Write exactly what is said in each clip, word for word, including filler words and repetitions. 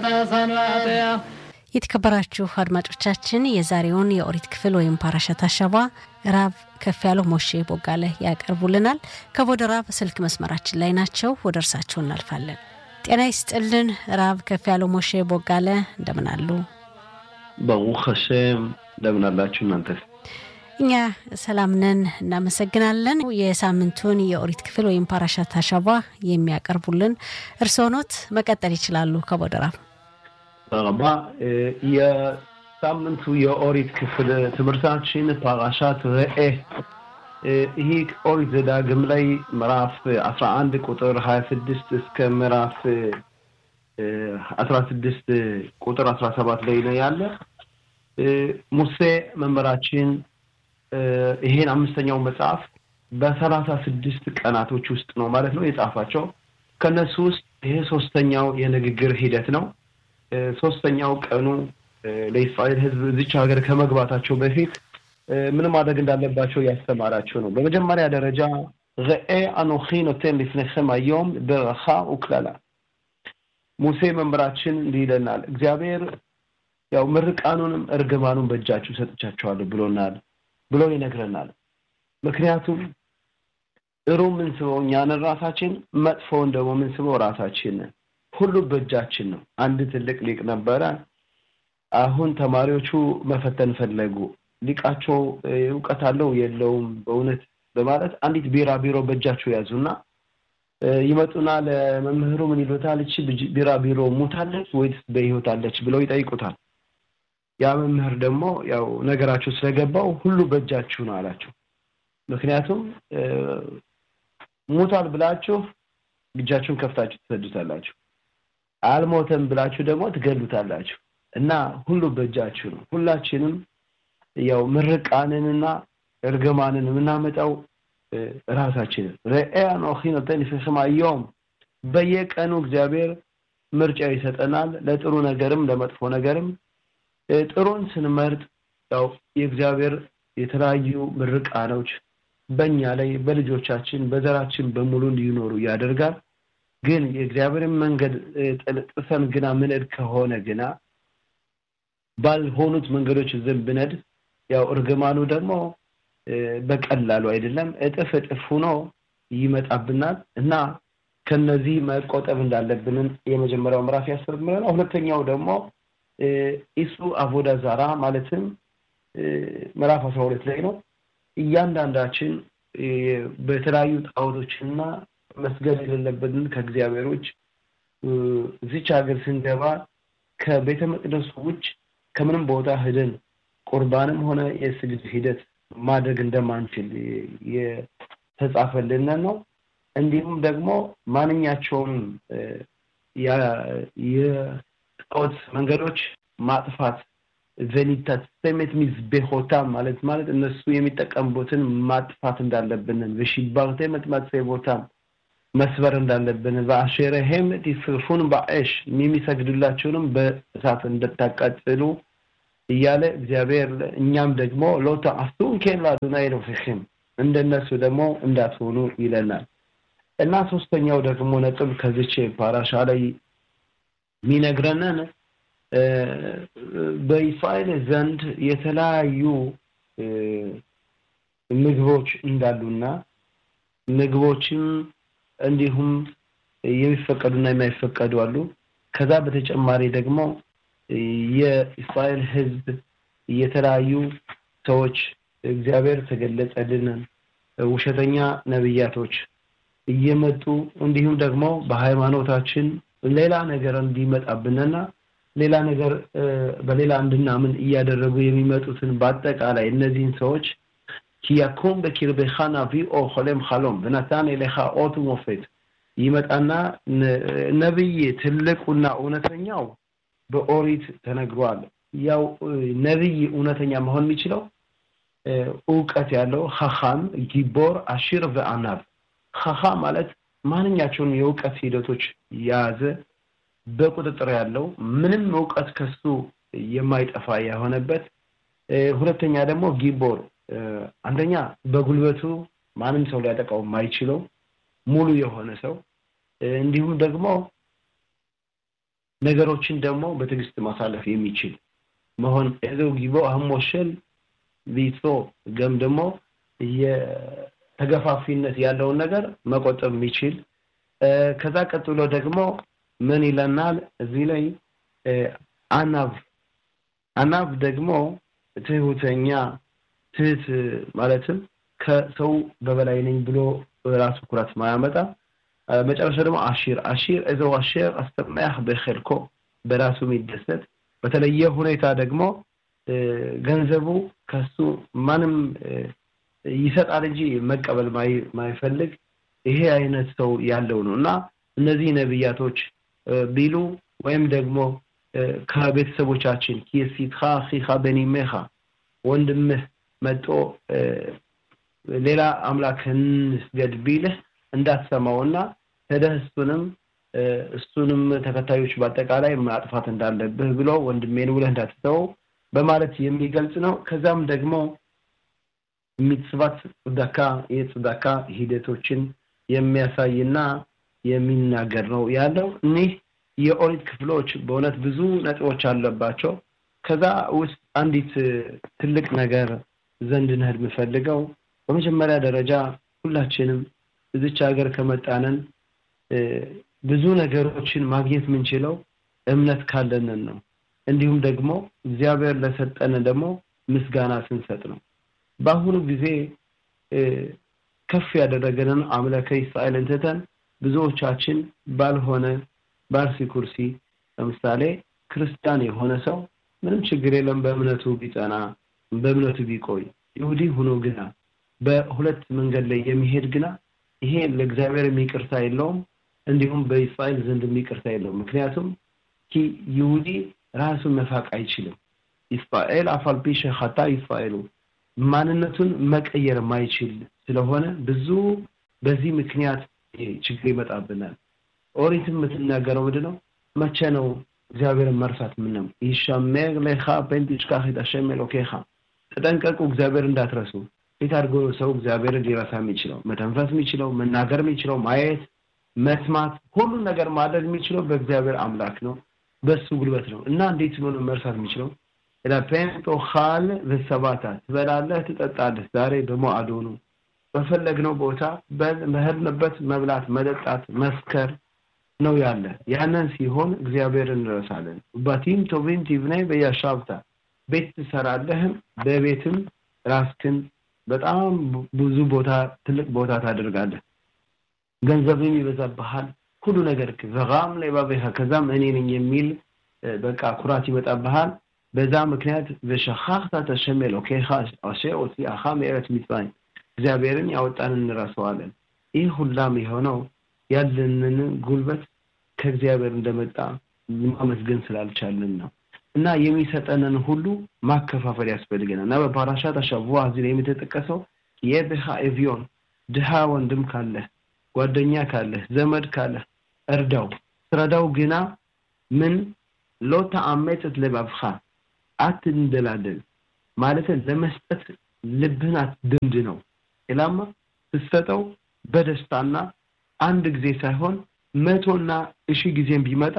የተከበራችሁ አድማጮቻችን የዛሬውን የኦሪት ክፍል ወይም ፓራሻት አሻባ ራብ ከፍ ያለው ሞሼ ቦጋለ ያቀርቡልናል። ከወደ ራብ ስልክ መስመራችን ላይ ናቸው። ወደ እርሳቸው እናልፋለን። ጤና ይስጥልን ራብ ከፍ ያለው ሞሼ ቦጋለ እንደምን አሉ? በሩኽ ሀሸም እንደምን አላችሁ እናንተ? እኛ ሰላም ነን እናመሰግናለን። የሳምንቱን የኦሪት ክፍል ወይም ፓራሻት አሻባ የሚያቀርቡልን እርስዎ ኖት። መቀጠል ይችላሉ ከወደ ራብ ረባ የሳምንቱ የኦሪት ክፍል ትምህርታችን ፓራሻት ረኤ ይሄ ኦሪት ዘዳግም ላይ ምዕራፍ አስራ አንድ ቁጥር ሀያ ስድስት እስከ ምዕራፍ አስራ ስድስት ቁጥር አስራ ሰባት ላይ ነው ያለ። ሙሴ መመራችን ይሄን አምስተኛው መጽሐፍ በሰላሳ ስድስት ቀናቶች ውስጥ ነው ማለት ነው የጻፋቸው። ከነሱ ውስጥ ይሄ ሶስተኛው የንግግር ሂደት ነው። ሶስተኛው ቀኑ ለእስራኤል ሕዝብ እዚች ሀገር ከመግባታቸው በፊት ምን ማድረግ እንዳለባቸው ያስተማራቸው ነው። በመጀመሪያ ደረጃ ረኤ አኖኺ ኖቴን ለፍነኸም አዮም በረኻ ወክላላ ሙሴ መምራችን እንዲለናል እግዚአብሔር ያው ምርቃኑንም እርግማኑን በእጃችሁ ሰጥቻችኋለሁ ብሎናል ብሎ ይነግረናል። ምክንያቱም ጥሩ ምን ስበው እኛን ራሳችን መጥፎውን ደግሞ ምን ስበው ራሳችን ሁሉ በእጃችን ነው። አንድ ትልቅ ሊቅ ነበረ። አሁን ተማሪዎቹ መፈተን ፈለጉ። ሊቃቸው ዕውቀት አለው የለውም በእውነት በማለት አንዲት ቢራ ቢሮ በእጃቸው ያዙና ይመጡና ለመምህሩ ምን ይሉታል? እቺ ቢራ ቢሮ ሞታለች ወይስ በህይወት አለች ብለው ይጠይቁታል። ያ መምህር ደግሞ ያው ነገራቸው ስለገባው ሁሉ በእጃችሁ ነው አላቸው። ምክንያቱም ሞታል ብላችሁ እጃችሁን ከፍታችሁ ትሰዱታላችሁ፣ አልሞተም ብላችሁ ደግሞ ትገሉታላችሁ እና ሁሉ በእጃችሁ ነው። ሁላችንም ያው ምርቃንንና እርግማንን ምናመጣው ራሳችንን ረአያኖ ኺነተን ፍስማዮም በየቀኑ እግዚአብሔር ምርጫ ይሰጠናል ለጥሩ ነገርም ለመጥፎ ነገርም። ጥሩን ስንመርጥ ያው የእግዚአብሔር የተለያዩ ምርቃኖች በእኛ ላይ በልጆቻችን በዘራችን በሙሉ እንዲኖሩ ያደርጋል። ግን የእግዚአብሔርን መንገድ ጥሰን ግና ምንድ ከሆነ ግና ባልሆኑት መንገዶች ዝም ብነድ ያው እርግማኑ ደግሞ በቀላሉ አይደለም እጥፍ እጥፍ ሆኖ ይመጣብናል እና ከነዚህ መቆጠብ እንዳለብን የመጀመሪያው ምዕራፍ ያስተምረናል። ሁለተኛው ደግሞ ኢሱ አቮዳ ዛራ ማለትም ምዕራፍ አስራ ሁለት ላይ ነው። እያንዳንዳችን በተለያዩ ጣዖቶችና መስገድ የሌለብን ከእግዚአብሔሮች እዚች ሀገር ስንገባ ከቤተ መቅደሱ ውጭ ከምንም ቦታ ሄደን ቁርባንም ሆነ የስግድ ሂደት ማድረግ እንደማንችል የተጻፈልን ነው። እንዲሁም ደግሞ ማንኛቸውም ያ የጣዖት መንገዶች ማጥፋት ዘኒታት ሰሜት ሚዝበሆታ ማለት ማለት እነሱ የሚጠቀሙበትን ማጥፋት እንዳለብን በሽባርተ መጥማት ቦታ መስበር እንዳለብን በአሸረህም ዲስፉን ባሽ የሚሰግዱላቸውንም በእሳት እንደታቃጥሉ እያለ እግዚአብሔር እኛም ደግሞ ሎታ አስቱን ከላዱና ይረፍህም እንደነሱ ደግሞ እንዳትሆኑ ይለናል። እና ሶስተኛው ደግሞ ነጥብ ከዚች ፓራሻ ላይ ሚነግረናል በእስራኤል ዘንድ የተለያዩ ምግቦች እንዳሉና ምግቦችም እንዲሁም የሚፈቀዱና የማይፈቀዱ አሉ። ከዛ በተጨማሪ ደግሞ የእስራኤል ሕዝብ የተለያዩ ሰዎች እግዚአብሔር ተገለጸልን ውሸተኛ ነብያቶች እየመጡ እንዲሁም ደግሞ በሃይማኖታችን ሌላ ነገር እንዲመጣብንና ሌላ ነገር በሌላ እንድናምን እያደረጉ የሚመጡትን በአጠቃላይ እነዚህን ሰዎች ኪያኩም በኪርበኻና ቪኦ ኸለም ኸሎም በናታን ለኻ ኦቱ ሞፌት ይመጣና ነብይ ትልቁና እውነተኛው በኦሪት ተነግሯል። ያው ነብይ እውነተኛ መሆን የሚችለው ዕውቀት ያለው ኻኻም ጊቦር አሽር ወአናብ ኻኻ ማለት ማንኛቸውም የዕውቀት ሂደቶች ያዘ በቁጥጥር ያለው ምንም ዕውቀት ከሱ የማይጠፋ የሆነበት። ሁለተኛ ደግሞ ጊቦር አንደኛ በጉልበቱ ማንም ሰው ሊያጠቃው የማይችለው ሙሉ የሆነ ሰው እንዲሁም ደግሞ ነገሮችን ደግሞ በትዕግስት ማሳለፍ የሚችል መሆን እዘው ጊቦ አሞሸል ቢቶ ገም ደግሞ የተገፋፊነት ያለውን ነገር መቆጠብ የሚችል ከዛ ቀጥሎ ደግሞ ምን ይለናል እዚህ ላይ አናብ አናብ ደግሞ ትሁተኛ ትህት ማለትም ከሰው በበላይ ነኝ ብሎ ራሱ ኩራት ማያመጣ መጨረሻ ደግሞ አሺር አሺር እዘው አሺር አስተማህ በخلኮ በራሱ የሚደሰት በተለየ ሁኔታ ደግሞ ገንዘቡ ከሱ ማንም ይሰጣል እንጂ መቀበል ማይፈልግ ይሄ አይነት ሰው ያለው ነውና እነዚህ ነብያቶች ቢሉ ወይም ደግሞ ከቤተሰቦቻችን ኪሲትኻ ኺኻ በኒመኻ ወንድምህ መጥቶ ሌላ አምላክን ስገድ ቢልህ እንዳትሰማውና ተደህሱንም እሱንም ተከታዮች በአጠቃላይ ማጥፋት እንዳለብህ ብሎ ወንድሜን ብለህ እንዳትተው በማለት የሚገልጽ ነው ከዛም ደግሞ ሚጽዋት ዳካ የጽዳካ ሂደቶችን የሚያሳይና የሚናገር ነው ያለው እነዚህ የኦሪት ክፍሎች በእውነት ብዙ ነጥቦች አለባቸው ከዛ ውስጥ አንዲት ትልቅ ነገር ዘንድ ነህድ መፈልገው በመጀመሪያ ደረጃ ሁላችንም እዚች ሀገር ከመጣነን ብዙ ነገሮችን ማግኘት ምንችለው እምነት ካለን ነው እንዲሁም ደግሞ እግዚአብሔር ለሰጠን ደግሞ ምስጋና ስንሰጥ ነው በአሁኑ ጊዜ ከፍ ያደረገንን አምላከ እስራኤልን ተተን ብዙዎቻችን ባልሆነ ባርሲ ኩርሲ ለምሳሌ ክርስቲያን የሆነ ሰው ምንም ችግር የለም በእምነቱ ቢጸና በእምነቱ ቢቆይ ይሁዲ ሆኖ ግና በሁለት መንገድ ላይ የሚሄድ ግና ይሄ ለእግዚአብሔር የሚቅርታ የለውም እንዲሁም በእስራኤል ዘንድ የሚቅርታ የለውም ምክንያቱም ኪ ይሁዲ ራሱን መፋቅ አይችልም እስራኤል አፋልቢሽ ኸታ እስራኤሉ ማንነቱን መቀየር ማይችል ስለሆነ ብዙ በዚህ ምክንያት ችግር ይመጣብናል ኦሪትም ምትናገረው ምንድነው መቼ ነው እግዚአብሔርን መርሳት ምንም ይሻመር ለኻ በእንዲሽካህ ተሸመሎ ከኻ ተጠንቀቁ እግዚአብሔር እንዳትረሱ ይታርጎ ሰው እግዚአብሔርን ሊረሳ የሚችለው መተንፈስ የሚችለው መናገር የሚችለው ማየት መስማት ሁሉ ነገር ማድረግ የሚችለው በእግዚአብሔር አምላክ ነው በሱ ጉልበት ነው እና እንዴት ነው መርሳት የሚችለው ለፔንቶ ኻል በሰባታት በላለት ተጠጣለህ ዛሬ በመዓዱ ነው በፈለግነው ቦታ በመህልበት መብላት መጠጣት መስከር ነው ያለ ያንን ሲሆን እግዚአብሔርን እንረሳለን ባቲም ቶቪን ቲቭኔ በያሻብታ ቤት ተሰራለህ በቤትም ራስክን በጣም ብዙ ቦታ ትልቅ ቦታ ታደርጋለህ ገንዘብም ይበዛብሃል ሁሉ ነገር ከዛም ላይ ባበህ ከዛም እኔ ነኝ የሚል በቃ ኩራት ይመጣብሃል በዛ ምክንያት በሸኻኽታ ተሸመሎ ከኻሽ አሸውቲ አኻም ኤረት ሚጥባይ እግዚአብሔርን ያወጣን እንራሳዋለን ይህ ሁላም የሆነው ያለንን ጉልበት ከእግዚአብሔር እንደመጣ ማመስገን ስላልቻለን ነው እና የሚሰጠንን ሁሉ ማከፋፈል ያስፈልገናል እና በፓራሻት አሻቡዋ እዚህ ላይ የተጠቀሰው የብሃ ኤቪዮን ድሃ ወንድም ካለ ጓደኛ ካለ ዘመድ ካለ እርዳው ስራዳው ግና ምን ሎታ አመጽት ለባብኻ አትንደላደል ማለት ለመስጠት ልብህን አትደምድ ነው ኢላማ ተሰጠው በደስታና አንድ ጊዜ ሳይሆን መቶና እሺ ጊዜም ቢመጣ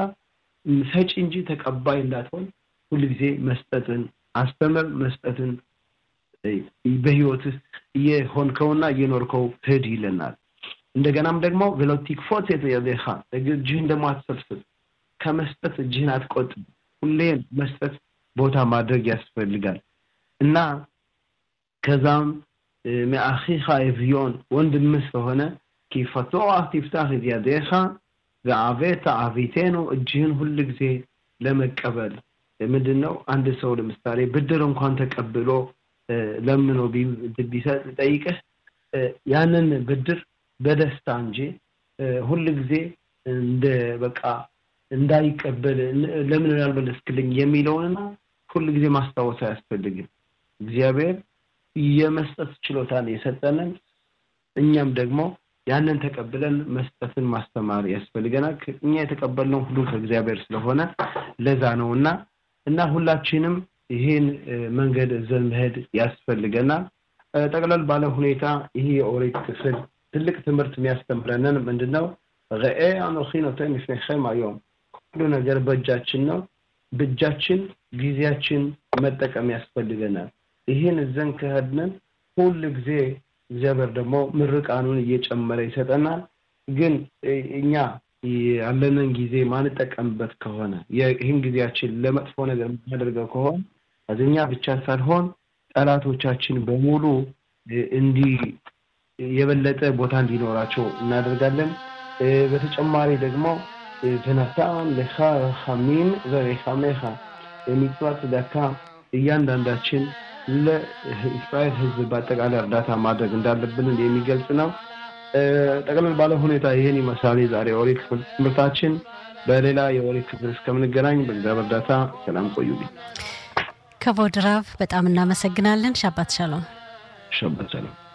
ሰጪ እንጂ ተቀባይ እንዳትሆን ሁሉ ጊዜ መስጠትን አስተምር መስጠትን በህይወትህ የሆንከውና የኖርከው ሄድ ይለናል እንደገናም ደግሞ ቬሎቲክ ፎት የተያዘኻ እጅህን ደግሞ አትሰብስብ ከመስጠት እጅህን አትቆጥብ ሁሌ መስጠት ቦታ ማድረግ ያስፈልጋል እና ከዛም ማአኺኻ ኤቪዮን ወንድምህ ሆነ ኪፈቶ አፍቲፍታህ ያደኻ ዘአቤታ አቪቴኑ እጅህን ሁሉ ጊዜ ለመቀበል ምንድነው አንድ ሰው ለምሳሌ ብድር እንኳን ተቀብሎ ለምኖ ቢሰጥ ጠይቀህ ያንን ብድር በደስታ እንጂ ሁሉ ጊዜ እንደ በቃ እንዳይቀበል ለምን ያልበለስክልኝ የሚለውንና ሁሉ ጊዜ ማስታወስ ያስፈልጋል እግዚአብሔር የመስጠት ችሎታን የሰጠንን እኛም ደግሞ ያንን ተቀበለን መስጠትን ማስተማር ያስፈልገናል እኛ የተቀበልነው ሁሉ ከእግዚአብሔር ስለሆነ ለዛ ነውና እና ሁላችንም ይሄን መንገድ ዘመድ ያስፈልገናል ጠቅለል ባለ ሁኔታ ይሄ ኦሪት ክፍል ትልቅ ትምህርት የሚያስተምረንን ምንድነው ረኤ አኖኺ ነተን ፍነኸም አዮም ሁሉ ነገር በእጃችን ነው በእጃችን ጊዜያችን መጠቀም ያስፈልገናል ይሄን ዘን ከሄድን ሁሉ ጊዜ እግዚአብሔር ደግሞ ምርቃኑን እየጨመረ ይሰጠናል ግን እኛ ያለንን ጊዜ ማንጠቀምበት ከሆነ ይሄን ጊዜያችን ለመጥፎ ነገር ማድረገው ከሆነ አዘኛ ብቻ ሳይሆን ጠላቶቻችን በሙሉ እንዲ የበለጠ ቦታ እንዲኖራቸው እናደርጋለን በተጨማሪ ደግሞ ተነታን ለኻ ኻሚን ዘሪኻሜኻ የሚጥዋት ደካ እያንዳንዳችን ለእስራኤል ህዝብ በአጠቃላይ እርዳታ ማድረግ እንዳለብን የሚገልጽ ነው ጠቅለል ባለ ሁኔታ ይሄን ይመስላል ዛሬ ኦሪት ትምህርታችን በሌላ የኦሪት ክፍል እስከምንገናኝ በእግዚአብሔር እርዳታ ሰላም ቆዩልኝ ከቮድ ራቭ በጣም እናመሰግናለን ሻባት ሻሎም ሻባት ሻሎም